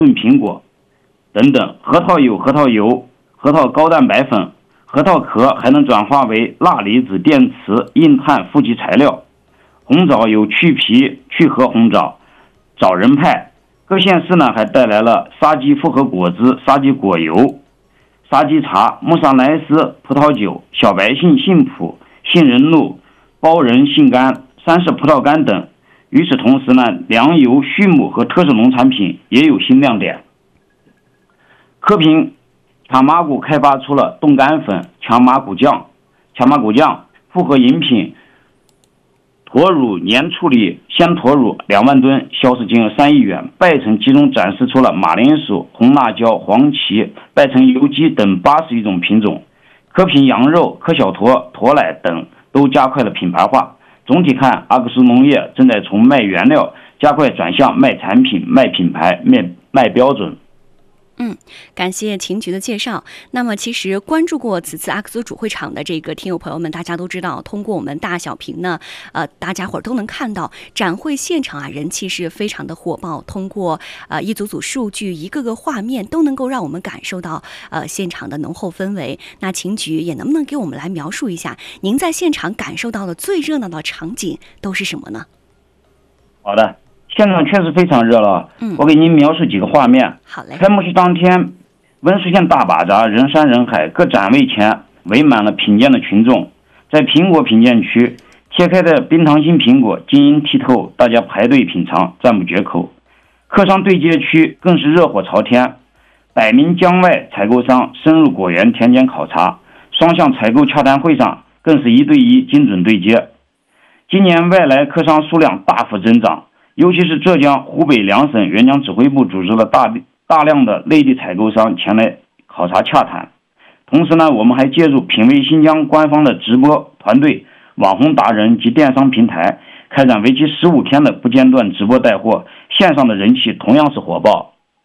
炖苹果等等。核桃有核桃油、核桃高蛋白粉，核桃壳还能转化为钠离子电池、硬碳负极材料。红枣有去皮去核红枣、枣仁派。各县市呢还带来了沙棘复合果汁、沙棘果油、沙棘茶、木萨莱斯葡萄酒、小白杏杏脯、杏仁露、包仁杏干、山氏葡萄干等。与此同时呢，粮油、畜牧和特色农产品也有新亮点。科评强麻谷开发出了冻干粉、强麻谷酱、复合饮品驼乳年处理鲜驼乳2万吨，销售金额3亿元。拜城集中展示出了马铃薯、红辣椒、黄芪、拜城油鸡等81种品种。科品羊肉、科小驼、驼奶等都加快了品牌化。总体看，阿克苏农业正在从卖原料加快转向卖产品、卖品牌、卖标准。 感谢秦局的介绍。那么其实关注过此次阿克苏主会场的这个听友朋友们，大家都知道，通过我们大小屏呢，大家伙都能看到展会现场啊，人气是非常的火爆。通过一组组数据、一个个画面，都能够让我们感受到现场的浓厚氛围。那秦局也能不能给我们来描述一下，您在现场感受到的最热闹的场景都是什么呢？ 好的。现场确实非常热闹，我给您描述几个画面。 好嘞。 开幕式当天，温沭县大巴扎人山人海，各展位前围满了品鉴的群众。在苹果品鉴区，切开的冰糖心苹果晶莹剔透，大家排队品尝，赞不绝口。客商对接区更是热火朝天，100名疆外采购商深入果园田间考察，双向采购洽谈会上更是1对1精准对接。今年外来客商数量大幅增长，尤其是浙江、湖北2省援疆指挥部组织了大量的内地采购商前来考察洽谈。同时呢，我们还借助品味新疆官方的直播团队、网红达人及电商平台，开展为期15天的不间断直播带货，线上的人气同样是火爆。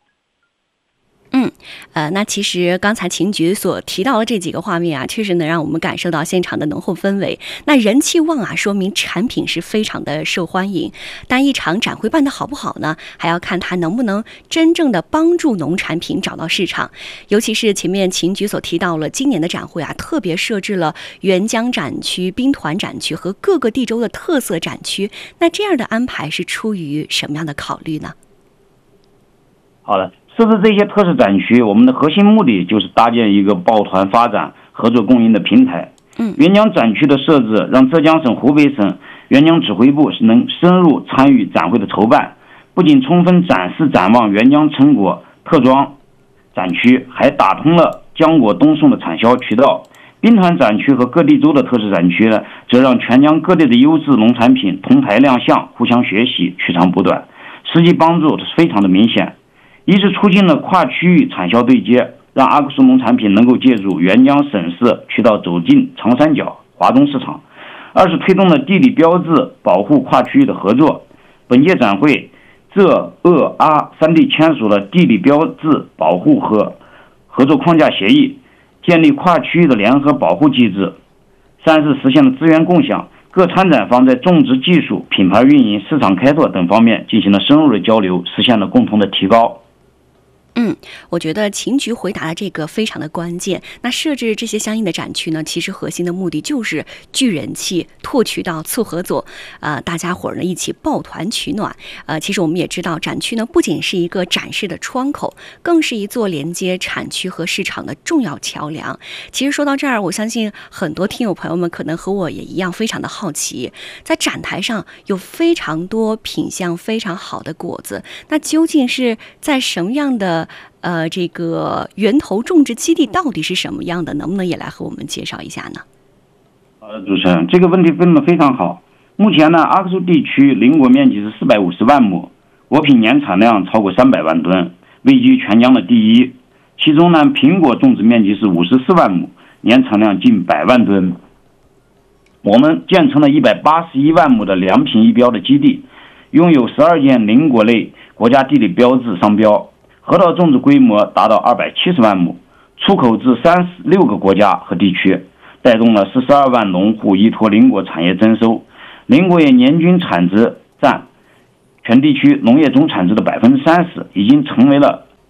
那其实刚才秦局所提到的这几个画面啊，确实能让我们感受到现场的浓厚氛围。那人气旺啊，说明产品是非常的受欢迎。但一场展会办得好不好呢，还要看它能不能真正的帮助农产品找到市场。尤其是前面秦局所提到了，今年的展会啊，特别设置了援疆展区、兵团展区和各个地州的特色展区。那这样的安排是出于什么样的考虑呢？ 好的。设置这些特色展区，我们的核心目的就是搭建一个抱团发展、合作共赢的平台。援疆展区的设置，让浙江省、湖北省援疆指挥部能深入参与展会的筹办，不仅充分展示展望援疆成果特装展区，还打通了浆果东送的产销渠道。兵团展区和各地州的特色展区呢，则让全疆各地的优质农产品同台亮相，互相学习，取长补短，实际帮助是非常的明显。一是促进了跨区域产销对接，让阿克苏农产品能够借助援疆省市渠道走进长三角、华东市场；二是推动了地理标志保护跨区域的合作。本届展会，浙、鄂、阿3地签署了地理标志保护和合作框架协议，建立跨区域的联合保护机制。三是实现了资源共享，各参展方在种植技术、品牌运营、市场开拓等方面进行了深入的交流，实现了共同的提高。 我觉得秦局回答的这个非常的关键。那设置这些相应的展区呢，其实核心的目的就是聚人气、拓渠道、促合作，大家伙呢一起抱团取暖。其实我们也知道，展区呢不仅是一个展示的窗口，更是一座连接产区和市场的重要桥梁。其实说到这儿，我相信很多听友朋友们可能和我也一样，非常的好奇，在展台上有非常多品相非常好的果子，那究竟是在什么样的这个源头种植基地到底是什么样的？能不能也来和我们介绍一下呢？ 好的，主持人，这个问题问得非常好。目前呢，阿克苏地区林果面积是450万亩，果品年产量超过300万吨，位居全疆的第一。其中呢，苹果种植面积是54万亩，年产量近100万吨。我们建成了181万亩的良品一标的基地，拥有12件林果类国家地理标志商标。核桃种植规模达到270万亩，出口至36个国家和地区，带动了42万农户依托林果产业增收。林果业年均产值占全地区农业总产值的30%，已经成为了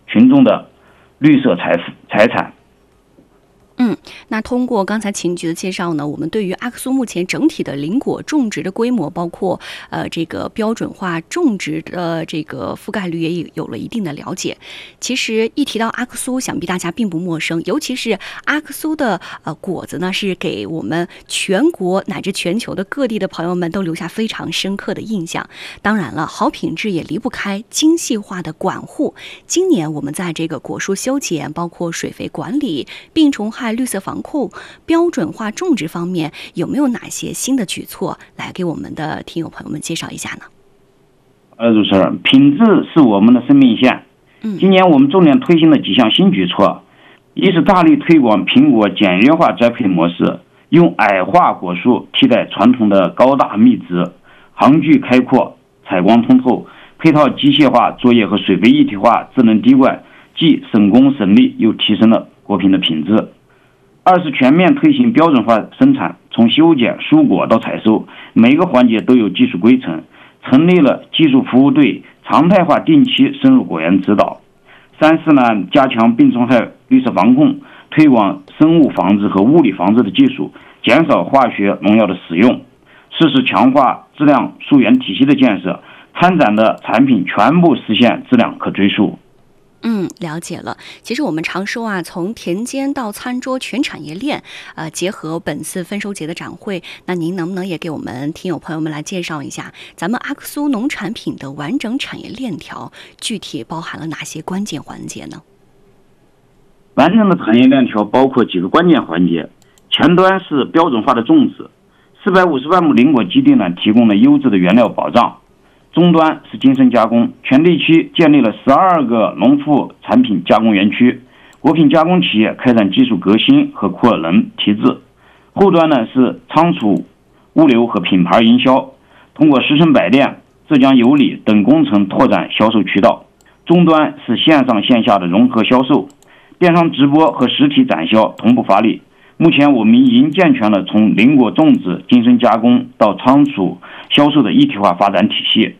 群众的绿色财产。 那通过刚才秦局的介绍呢，我们对于阿克苏目前整体的林果种植的规模，包括这个标准化种植的这个覆盖率也有了一定的了解。其实一提到阿克苏，想必大家并不陌生，尤其是阿克苏的果子呢，是给我们全国乃至全球的各地的朋友们都留下非常深刻的印象。当然了，好品质也离不开精细化的管护。今年我们在这个果树修剪，包括水肥管理、病虫害、绿色防控、标准化种植方面，有没有哪些新的举措来给我们的听友朋友们介绍一下呢？ 主持人，品质是我们的生命线。今年我们重点推行了几项新举措，一是大力推广苹果简约化栽培模式，用矮化果树替代传统的高大密植，行距开阔，采光通透，配套机械化作业和水肥一体化智能滴灌，既省工省力又提升了果品的品质。二是全面推行标准化生产，从修剪、蔬果到采收，每个环节都有技术规程，成立了技术服务队，常态化定期深入果园指导。三是呢，加强病虫害绿色防控，推广生物防治和物理防治的技术，减少化学农药的使用。四是强化质量溯源体系的建设，参展的产品全部实现质量可追溯。 了解了。其实我们常说啊，从田间到餐桌全产业链，结合本次丰收节的展会，那您能不能也给我们听友朋友们来介绍一下咱们阿克苏农产品的完整产业链条具体包含了哪些关键环节呢？ 完整的产业链条包括几个关键环节，前端是标准化的种植，450万亩林果基地呢提供了优质的原料保障。终端是精深加工，全地区建立了12个农副产品加工园区，果品加工企业开展技术革新和扩能提质。后端呢是仓储、物流和品牌营销，通过石城百店、浙江有礼等工程拓展销售渠道。终端是线上线下的融合销售，电商直播和实体展销同步发力。目前我们已经健全了从林果种植、精深加工到仓储销售的一体化发展体系。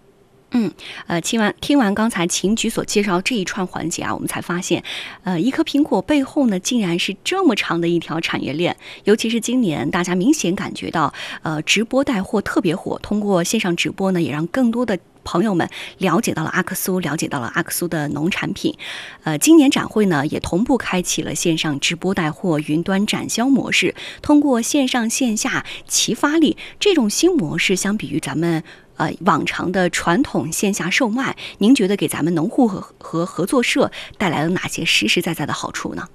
听完刚才秦局所介绍这一串环节啊，我们才发现，一颗苹果背后呢，竟然是这么长的一条产业链。尤其是今年，大家明显感觉到，直播带货特别火。通过线上直播呢，也让更多的朋友们了解到了阿克苏，了解到了阿克苏的农产品。今年展会呢，也同步开启了线上直播带货、云端展销模式。通过线上线下齐发力，这种新模式相比于咱们往常的传统线下售卖，您觉得给咱们农户和合作社带来了哪些实实在在的好处呢？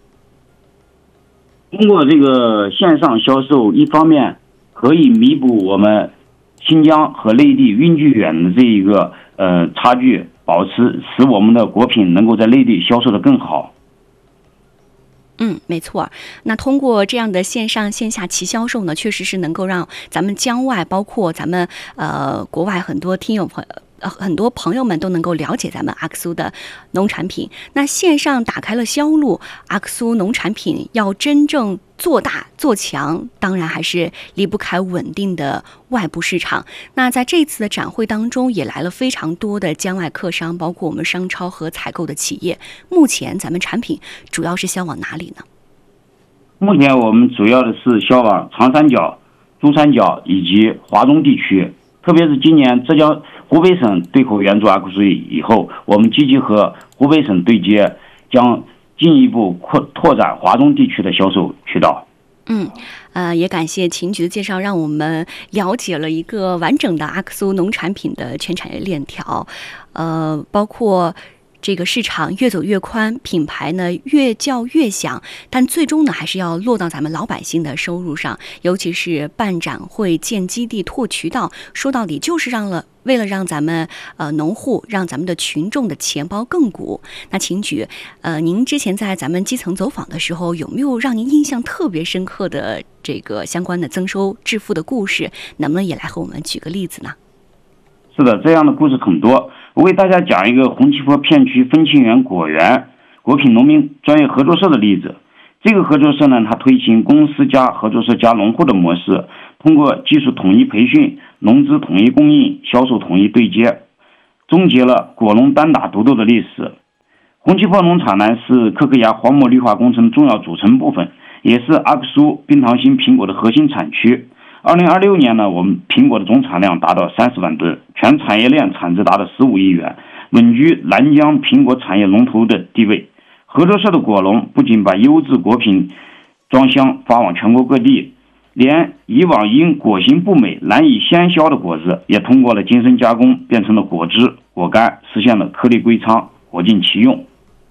通过这个线上销售，一方面可以弥补我们新疆和内地运距远的这一个差距，使我们的果品能够在内地销售得更好。 没错。那通过这样的线上线下齐销售呢，确实是能够让咱们疆外，包括咱们国外很多很多朋友们都能够了解咱们阿克苏的农产品。那线上打开了销路，阿克苏农产品要真正做大做强，当然还是离不开稳定的外部市场。那在这次的展会当中，也来了非常多的疆外客商，包括我们商超和采购的企业。目前咱们产品主要是销往哪里呢？ 目前我们主要的是销往长三角、珠三角以及华中地区，特别是今年浙江、湖北省对口援助阿克苏以后，我们积极和湖北省对接，将进一步拓展华中地区的销售渠道。 也感谢秦局的介绍，让我们了解了一个完整的阿克苏农产品的全产业链条，包括这个市场越走越宽，品牌呢越叫越响，但最终呢还是要落到咱们老百姓的收入上，尤其是办展会、建基地、拓渠道，说到底就是为了让咱们农户、让咱们的群众的钱包更鼓。那秦局，您之前在咱们基层走访的时候，有没有让您印象特别深刻的这个相关的增收致富的故事？能不能也来和我们举个例子呢？ 是的，这样的故事很多。我为大家讲一个红旗坡片区丰庆园果园果品农民专业合作社的例子。这个合作社呢，它推行公司加合作社加农户的模式，通过技术统一培训、农资统一供应、销售统一对接，终结了果农单打独斗的历史。 红旗坡农场呢是可可亚荒漠绿化工程重要组成部分，也是阿克苏冰糖心苹果的核心产区。2026年呢，我们苹果的总产量达到30万吨，全产业链产值达到15亿元，稳居南疆苹果产业龙头的地位。合作社的果农不仅把优质果品装箱发往全国各地，连以往因果形不美难以鲜销的果子，也通过了精深加工变成了果汁、果干，实现了颗粒归仓，果尽其用。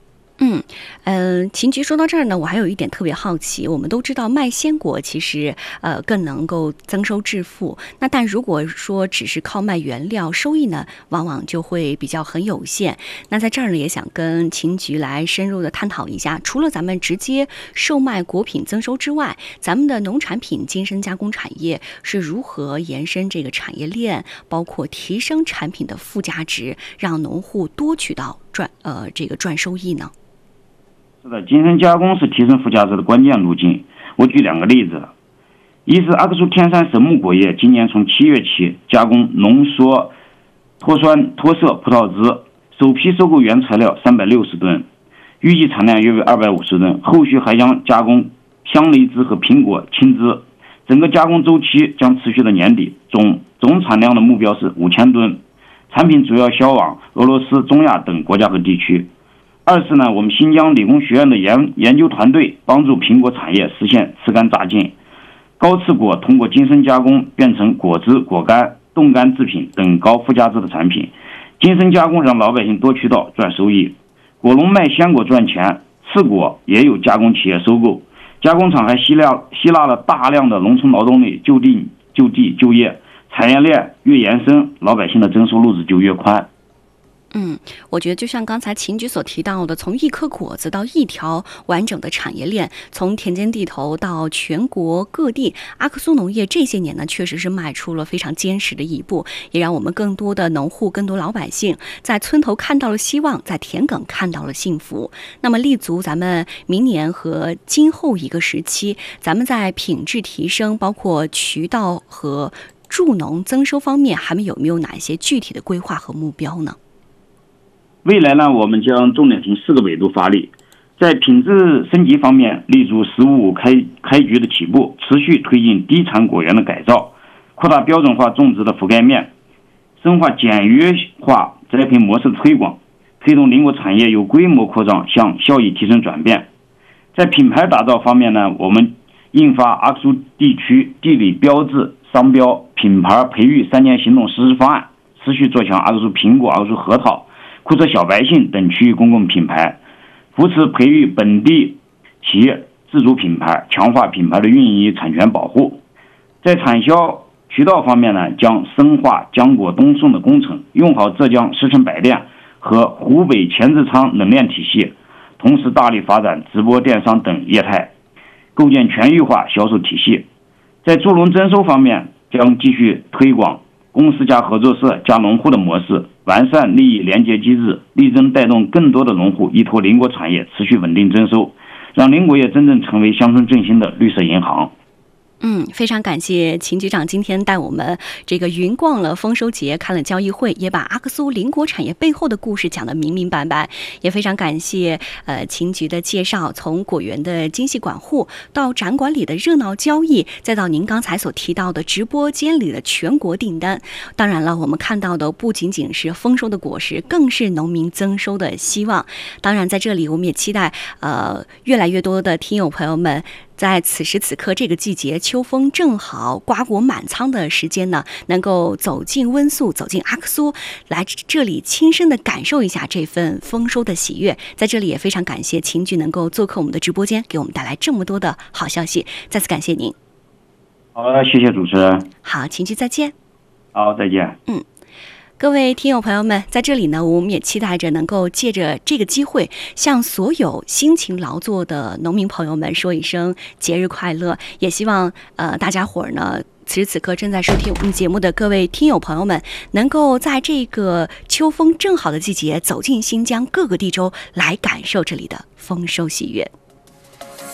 秦局说到这儿呢，我还有一点特别好奇。我们都知道卖鲜果其实更能够增收致富，那但如果说只是靠卖原料，收益呢往往就会比较很有限。那在这儿呢，也想跟秦局来深入的探讨一下，除了咱们直接售卖果品增收之外，咱们的农产品精深加工产业是如何延伸这个产业链，包括提升产品的附加值，让农户多渠道赚收益呢？ 是的，精深加工是提升附加值的关键路径。我举2个例子，一是阿克苏天山神木果业今年从7月起加工浓缩脱酸脱色葡萄汁，首批收购原材料360吨，预计产量约为250吨，后续还将加工香梨汁和苹果青汁，整个加工周期将持续到年底，总产量的目标是5000吨，产品主要销往俄罗斯、中亚等国家和地区。二是呢，我们新疆理工学院的研究团队帮助苹果产业实现吃干榨净，高刺果通过精深加工变成果汁、果干、冻干制品等高附加值的产品。精深加工让老百姓多渠道赚收益，果农卖鲜果赚钱，刺果也有加工企业收购，加工厂还吸纳了大量的农村劳动力就地就业，产业链越延伸，老百姓的增收路子就越宽。 我觉得就像刚才秦局所提到的，从一颗果子到一条完整的产业链，从田间地头到全国各地，阿克苏农业这些年呢，确实是迈出了非常坚实的一步，也让我们更多的农户、更多老百姓在村头看到了希望，在田埂看到了幸福。那么立足咱们明年和今后一个时期，咱们在品质提升，包括渠道和助农增收方面，还有没有哪一些具体的规划和目标呢？ 未来呢，我们将重点从4个维度发力。在品质升级方面，立足15开局的起步，持续推进低产果园的改造，扩大标准化种植的覆盖面，深化简约化栽培模式的推广，推动邻国产业由规模扩张向效益提升转变。在品牌打造方面呢，我们印发阿克苏地区地理标志、商标、品牌培育3年行动实施方案，持续做强阿克苏苹果、阿克苏核桃、库车小白杏等区域公共品牌，扶持培育本地企业自主品牌，强化品牌的运营与产权保护。在产销渠道方面呢，将深化浆果东送的工程，用好浙江石城百店和湖北前置仓冷链体系，同时大力发展直播电商等业态，构建全域化销售体系。在助农增收方面，将继续推广公司加合作社加农户的模式，完善利益连接机制，力争带动更多的农户依托邻国产业持续稳定增收，让邻国业真正成为乡村振兴的绿色银行。 非常感谢秦局长今天带我们这个云逛了丰收节，看了交易会，也把阿克苏邻国产业背后的故事讲得明明白白。也非常感谢秦局的介绍，从果园的精细管护到展馆里的热闹交易，再到您刚才所提到的直播间里的全国订单。当然了，我们看到的不仅仅是丰收的果实，更是农民增收的希望。当然在这里我们也期待越来越多的听友朋友们在此时此刻这个季节，秋风正好，瓜果满仓的时间呢，能够走进温宿，走进阿克苏，来这里亲身的感受一下这份丰收的喜悦。在这里也非常感谢秦局能够做客我们的直播间，给我们带来这么多的好消息，再次感谢您。 好的，谢谢主持人。 好，秦局再见。 好，再见。 各位听友朋友们，在这里呢，我们也期待着能够借着这个机会，向所有辛勤劳作的农民朋友们说一声节日快乐。也希望大家伙儿呢，此时此刻正在收听我们节目的各位听友朋友们，能够在这个秋风正好的季节，走进新疆各个地州，来感受这里的丰收喜悦。